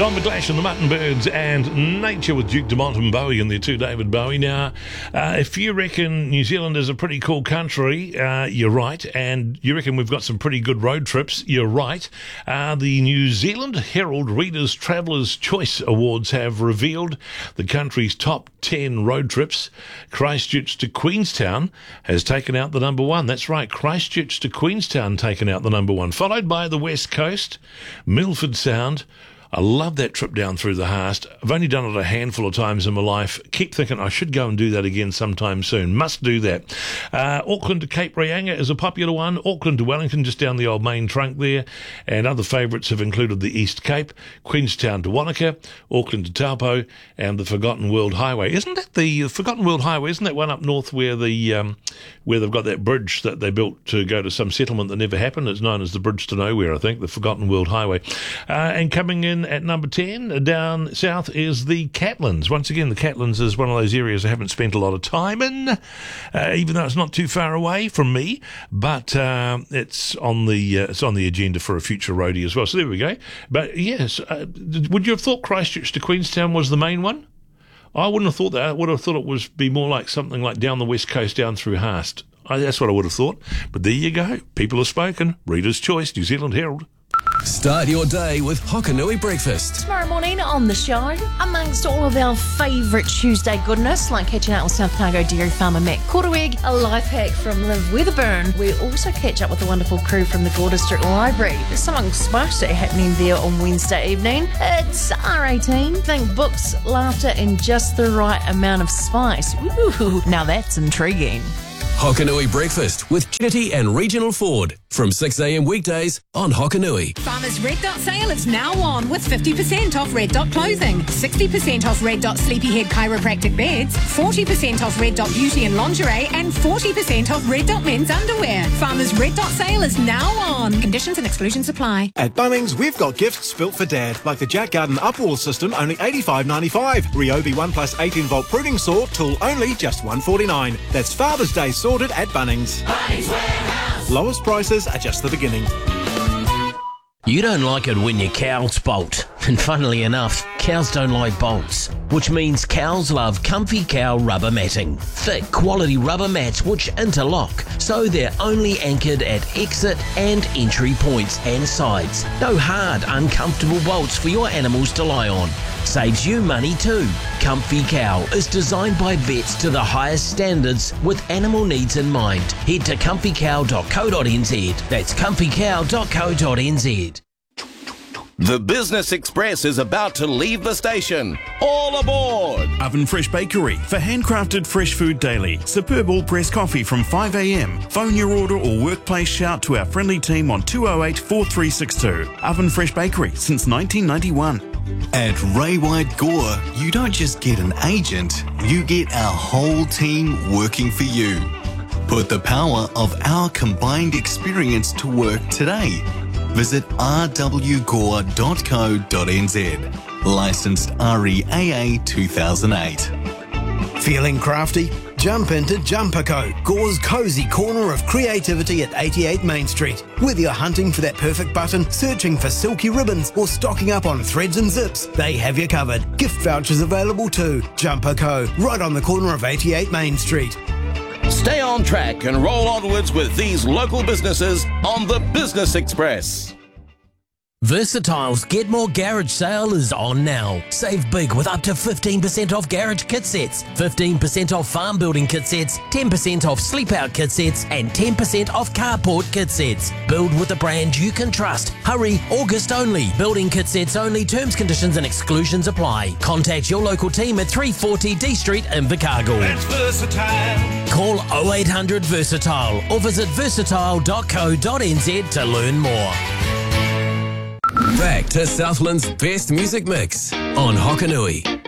Don McGlash and the Mutton Birds and Nature with Duke Dumont and Bowie and their two David Bowie. Now, if you reckon New Zealand is a pretty cool country, you're right. And you reckon we've got some pretty good road trips, you're right. The New Zealand Herald Readers' Traveller's Choice Awards have revealed the country's top 10 road trips. Christchurch to Queenstown has taken out the number one. That's right, Christchurch to Queenstown taken out the number one, followed by the West Coast, Milford Sound. I love that trip down through the Haast. I've only done it a handful of times in my life. Keep thinking I should go and do that again sometime soon. Must do that. Auckland to Cape Reinga is a popular one. Auckland to Wellington, just down the old main trunk there. And other favourites have included the East Cape, Queenstown to Wanaka, Auckland to Taupo, and the Forgotten World Highway. Isn't that the Forgotten World Highway? Isn't that one up north where where they've got that bridge that they built to go to some settlement that never happened? It's known as the Bridge to Nowhere, I think, the Forgotten World Highway. And coming in at number 10, down south, is the Catlins. Once again, the Catlins is one of those areas I haven't spent a lot of time in, even though it's not too far away from me, but it's on the agenda for a future roadie as well. So there we go. But yes, would you have thought Christchurch to Queenstown was the main one? I wouldn't have thought that. I would have thought it was be more like something like down the west coast, down through Haast. That's what I would have thought. But there you go. People have spoken. Reader's Choice, New Zealand Herald. Start your day with Hokanui Breakfast. Tomorrow morning on the show, amongst all of our favourite Tuesday goodness, like catching up with South Cargo dairy farmer Matt Korteweg, a life hack from Liv Weatherburn. We also catch up with the wonderful crew from the Gore District Library. There's something spicy happening there on Wednesday evening. It's R18. Think books, laughter, and just the right amount of spice. Ooh, now that's intriguing. Hokanui Breakfast with Trinity and Regional Ford from 6 a.m. weekdays on Hokanui. Farmers Red Dot sale is now on with 50% off Red Dot clothing, 60% off Red Dot Sleepyhead chiropractic beds, 40% off Red Dot beauty and lingerie, and 40% off Red Dot men's underwear. Farmers Red Dot sale is now on. Conditions and exclusions apply. At Bunnings, we've got gifts built for Dad, like the Jack Garden Upwall system, only $85.95. Ryobi 1 plus 18-volt pruning saw, tool only, just $149. That's Father's Day sorted at Bunnings. Bunnings Warehouse. Lowest prices are just the beginning. You don't like it when your cows bolt. And funnily enough, cows don't like bolts, which means cows love Comfy Cow rubber matting. Thick, quality rubber mats which interlock, so they're only anchored at exit and entry points and sides. No hard, uncomfortable bolts for your animals to lie on. Saves you money too. Comfy Cow is designed by vets to the highest standards with animal needs in mind. Head to comfycow.co.nz. That's comfycow.co.nz. The Business Express is about to leave the station. All aboard! Oven Fresh Bakery for handcrafted fresh food daily. Superb all-press coffee from 5 a.m. Phone your order or workplace shout to our friendly team on 208 4362. Oven Fresh Bakery since 1991. At Ray White Gore, you don't just get an agent, you get our whole team working for you. Put the power of our combined experience to work today. Visit rwgore.co.nz. Licensed REAA 2008. Feeling crafty? Jump into Jumper Co, Gore's cozy corner of creativity at 88 Main Street. Whether you're hunting for that perfect button, searching for silky ribbons, or stocking up on threads and zips, they have you covered. Gift vouchers available too. Jumper Co, right on the corner of 88 Main Street. Stay on track and roll onwards with these local businesses on the Business Express. Versatile's Get More Garage sale is on now. Save big with up to 15% off garage kit sets, 15% off farm building kit sets, 10% off sleep out kit sets, and 10% off carport kit sets. Build with a brand you can trust. Hurry, August only. Building kit sets only. Terms, conditions and exclusions apply. Contact your local team at 340 D Street in Invercargill. That's Versatile. Call 0800 Versatile or visit versatile.co.nz to learn more. Back to Southland's best music mix on Hokanui.